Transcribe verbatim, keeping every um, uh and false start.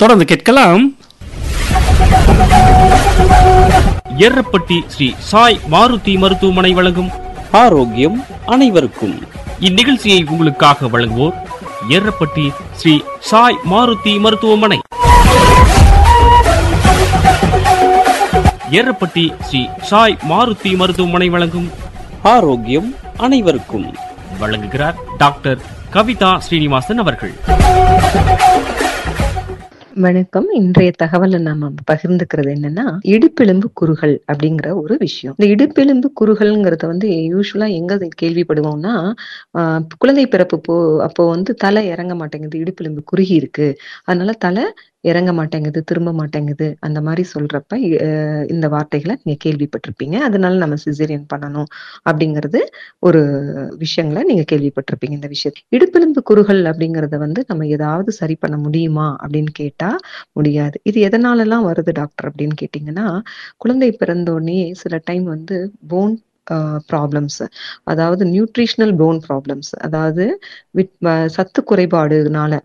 தொடர்ந்து கேட்கலாம். எர்ரப்பட்டி ஸ்ரீ சாய் மாருதி மருத்துவமனை வழங்கும் ஆரோக்கியம் அனைவருக்கும். இந்நிகழ்ச்சியை உங்களுக்காக வழங்குவோர் எர்ரப்பட்டி ஸ்ரீ சாய் மாருதி மருத்துவமனை. எர்ரப்பட்டி ஸ்ரீ சாய் மாருதி மருத்துவமனை வழங்கும் ஆரோக்கியம் அனைவருக்கும். வழங்குகிறார் டாக்டர் கவிதா ஸ்ரீனிவாசன் அவர்கள். வணக்கம். இன்றைய தகவலை நம்ம பகிர்ந்துக்கிறது என்னன்னா, இடுப்பெலும்பு குறுகல் அப்படிங்கிற ஒரு விஷயம். இந்த இடுப்பெலும்பு குறுகல்ங்கிறத வந்து யூஸ்வலா எங்க கேள்விப்படுவோம்னா, ஆஹ் குழந்தை பிறப்பு போ அப்போ வந்து தலை இறங்க மாட்டேங்குது, இடுப்பெலும்பு குறுகி இருக்கு, அதனால தலை இறங்க மாட்டேங்குது, திரும்ப மாட்டேங்குது, அந்த மாதிரி சொல்றப்ப இந்த வார்த்தைகளை நீங்க கேள்விப்பட்டிருப்பீங்க. அதனால நம்ம சிசேரியன் பண்ணணும் அப்படிங்கிறது ஒரு விஷயங்களை நீங்க கேள்விப்பட்டிருப்பீங்க. இந்த விஷயத்தை இடுப்பெலும்பு குறுகல் அப்படிங்கறத வந்து நம்ம ஏதாவது சரி பண்ண முடியுமா அப்படின்னு கேட்டா முடியாது. இது எதனால எல்லாம் வருது டாக்டர் அப்படின்னு கேட்டீங்கன்னா, குழந்தை பிறந்த உடனே சில டைம் வந்து போன் ப்ராப்ளம்ஸ், அதாவது நியூட்ரிஷனல் போன் ப்ராப்ளம்ஸ், அதாவது சத்து குறைபாடுனால